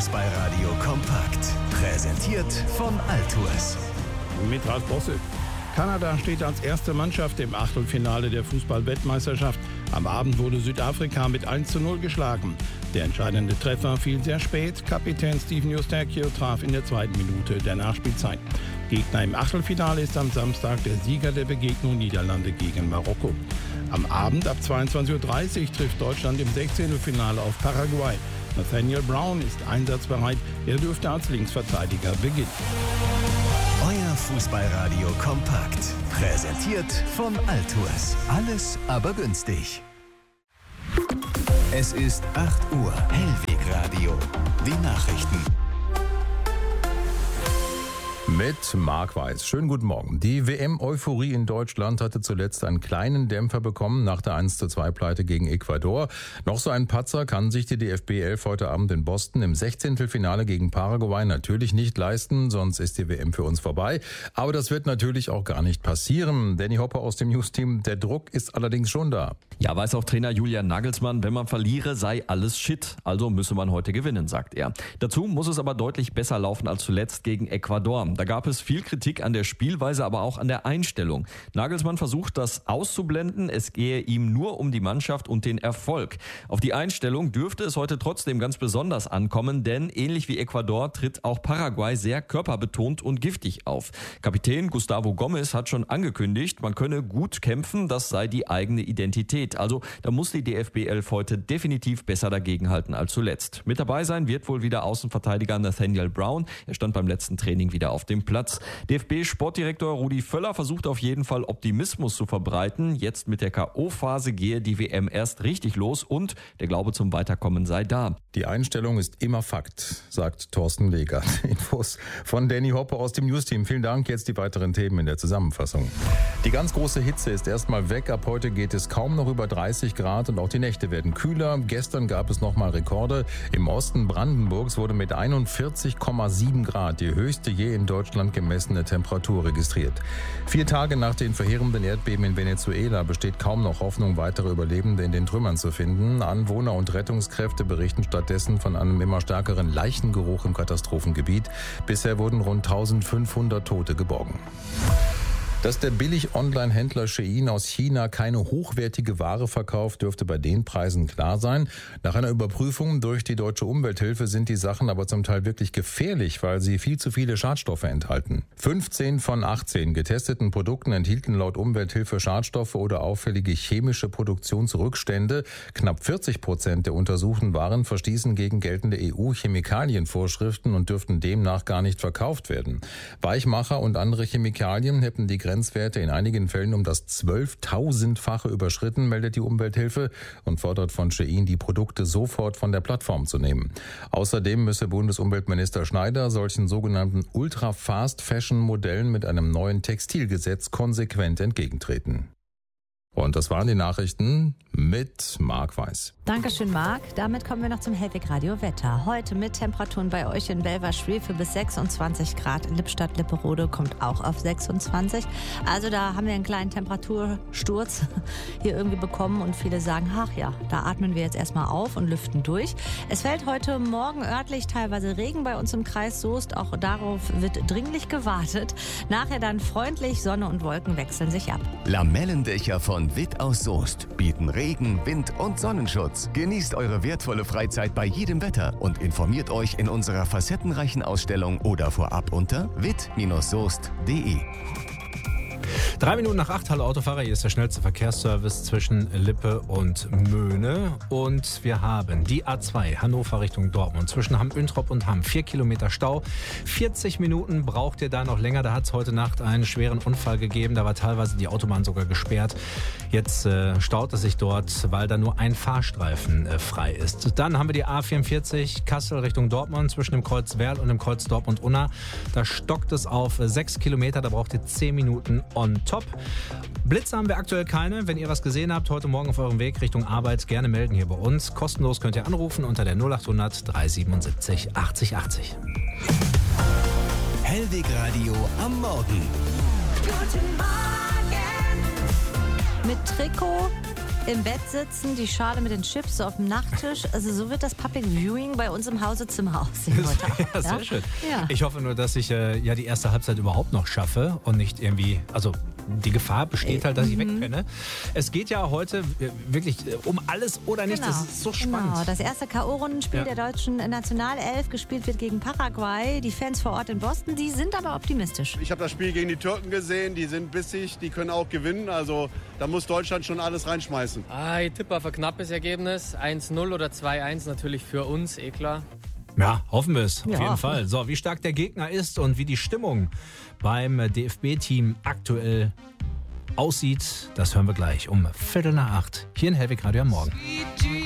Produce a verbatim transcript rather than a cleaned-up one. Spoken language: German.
Fußballradio kompakt. Präsentiert von Altours. Mit Ralf Bosse. Kanada steht als erste Mannschaft im Achtelfinale der Fußball-Weltmeisterschaft. Am Abend wurde Südafrika mit eins zu null geschlagen. Der entscheidende Treffer fiel sehr spät. Kapitän Steven Eustáquio traf in der zweiten Minute der Nachspielzeit. Gegner im Achtelfinale ist am Samstag der Sieger der Begegnung Niederlande gegen Marokko. Am Abend ab zweiundzwanzig Uhr dreißig trifft Deutschland im Sechzehntelfinale auf Paraguay. Nathaniel Brown ist einsatzbereit. Er dürfte als Linksverteidiger beginnen. Euer Fußballradio kompakt. Präsentiert von Altours. Alles aber günstig. Es ist acht Uhr. Hellwegradio. Die Nachrichten. Mit Marc Weiß. Schönen guten Morgen. Die W M-Euphorie in Deutschland hatte zuletzt einen kleinen Dämpfer bekommen nach der eins zu zwei Pleite gegen Ecuador. Noch so ein Patzer kann sich die D F B elf heute Abend in Boston im Sechzehntelfinale gegen Paraguay natürlich nicht leisten, sonst ist die W M für uns vorbei. Aber das wird natürlich auch gar nicht passieren. Danny Hopper aus dem News-Team, der Druck ist allerdings schon da. Ja, weiß auch Trainer Julian Nagelsmann, wenn man verliere, sei alles Shit. Also müsse man heute gewinnen, sagt er. Dazu muss es aber deutlich besser laufen als zuletzt gegen Ecuador. Da gab es viel Kritik an der Spielweise, aber auch an der Einstellung. Nagelsmann versucht, das auszublenden. Es gehe ihm nur um die Mannschaft und den Erfolg. Auf die Einstellung dürfte es heute trotzdem ganz besonders ankommen, denn ähnlich wie Ecuador tritt auch Paraguay sehr körperbetont und giftig auf. Kapitän Gustavo Gomes hat schon angekündigt, man könne gut kämpfen, das sei die eigene Identität. Also da muss die D F B elf heute definitiv besser dagegenhalten als zuletzt. Mit dabei sein wird wohl wieder Außenverteidiger Nathaniel Brown. Er stand beim letzten Training wieder auf dem Platz. D F B-Sportdirektor Rudi Völler versucht auf jeden Fall Optimismus zu verbreiten. Jetzt mit der K O-Phase gehe die W M erst richtig los und der Glaube zum Weiterkommen sei da. Die Einstellung ist immer Fakt, sagt Thorsten Leger. Infos von Danny Hopper aus dem News-Team. Vielen Dank. Jetzt die weiteren Themen in der Zusammenfassung. Die ganz große Hitze ist erstmal weg. Ab heute geht es kaum noch über dreißig Grad und auch die Nächte werden kühler. Gestern gab es nochmal Rekorde. Im Osten Brandenburgs wurde mit einundvierzig Komma sieben Grad die höchste je in Deutschland gemessene Temperatur registriert. Vier Tage nach den verheerenden Erdbeben in Venezuela besteht kaum noch Hoffnung, weitere Überlebende in den Trümmern zu finden. Anwohner und Rettungskräfte berichten stattdessen von einem immer stärkeren Leichengeruch im Katastrophengebiet. Bisher wurden rund eintausendfünfhundert Tote geborgen. Dass der Billig-Online-Händler Shein aus China keine hochwertige Ware verkauft, dürfte bei den Preisen klar sein. Nach einer Überprüfung durch die Deutsche Umwelthilfe sind die Sachen aber zum Teil wirklich gefährlich, weil sie viel zu viele Schadstoffe enthalten. fünfzehn von achtzehn getesteten Produkten enthielten laut Umwelthilfe Schadstoffe oder auffällige chemische Produktionsrückstände. Knapp vierzig Prozent der untersuchten Waren verstießen gegen geltende E U-Chemikalienvorschriften und dürften demnach gar nicht verkauft werden. Weichmacher und andere Chemikalien hätten die Grenzwerte in einigen Fällen um das zwölftausendfache überschritten, meldet die Umwelthilfe und fordert von Shein, die Produkte sofort von der Plattform zu nehmen. Außerdem müsse Bundesumweltminister Schneider solchen sogenannten Ultra-Fast-Fashion-Modellen mit einem neuen Textilgesetz konsequent entgegentreten. Und das waren die Nachrichten mit Marc Weiß. Dankeschön, Marc. Damit kommen wir noch zum Hellwegradio Wetter. Heute mit Temperaturen bei euch in Belver-Schwefel bis sechsundzwanzig Grad. In Lippstadt-Lipperode kommt auch auf sechsundzwanzig. Also da haben wir einen kleinen Temperatursturz hier irgendwie bekommen und viele sagen, ach ja, da atmen wir jetzt erstmal auf und lüften durch. Es fällt heute Morgen örtlich teilweise Regen bei uns im Kreis Soest. Auch darauf wird dringlich gewartet. Nachher dann freundlich, Sonne und Wolken wechseln sich ab. Lamellendächer von Witt aus Soest bieten Regen, Wind und Sonnenschutz. Genießt eure wertvolle Freizeit bei jedem Wetter und informiert euch in unserer facettenreichen Ausstellung oder vorab unter witt soest punkt de. Drei Minuten nach acht, hallo Autofahrer, hier ist der schnellste Verkehrsservice zwischen Lippe und Möhne. Und wir haben die A zwei Hannover Richtung Dortmund zwischen Hamm-Üntrop und Hamm. Vier Kilometer Stau, vierzig Minuten braucht ihr da noch länger. Da hat es heute Nacht einen schweren Unfall gegeben, da war teilweise die Autobahn sogar gesperrt. Jetzt äh, staut es sich dort, weil da nur ein Fahrstreifen äh, frei ist. Dann haben wir die A vierundvierzig Kassel Richtung Dortmund zwischen dem Kreuz Werl und dem Kreuz Dortmund-Unna. Da stockt es auf äh, sechs Kilometer, da braucht ihr zehn Minuten on top. Blitze haben wir aktuell keine. Wenn ihr was gesehen habt, heute Morgen auf eurem Weg Richtung Arbeit, gerne melden hier bei uns. Kostenlos könnt ihr anrufen unter der null achthundert dreihundertsiebenundsiebzig achtzig achtzig. Hellwegradio am Morgen. Guten Morgen. Mit Trikot im Bett sitzen, die Schale mit den Chips so auf dem Nachttisch. Also so wird das Public Viewing bei uns im Hause Zimmer aussehen heute Abend. Ja, sehr ja? schön. Ja. Ich hoffe nur, dass ich äh, ja die erste Halbzeit überhaupt noch schaffe und nicht irgendwie, also die Gefahr besteht halt, dass ich Mhm. wegpenne. Es geht ja heute äh, wirklich äh, um alles oder nichts. Genau. Das ist so spannend. Genau. Das erste K O-Rundenspiel Ja. der deutschen Nationalelf gespielt wird gegen Paraguay. Die Fans vor Ort in Boston, die sind aber optimistisch. Ich habe das Spiel gegen die Türken gesehen, die sind bissig, die können auch gewinnen. Also da muss Deutschland schon alles reinschmeißen. Ah, ich tippe auf ein knappes Ergebnis. eins null oder zwei eins natürlich für uns, eh klar. Ja, hoffen wir es, Ja. auf jeden Fall. So, wie stark der Gegner ist und wie die Stimmung beim D F B-Team aktuell aussieht, das hören wir gleich um Viertel nach acht hier in Hellwig Radio am Morgen.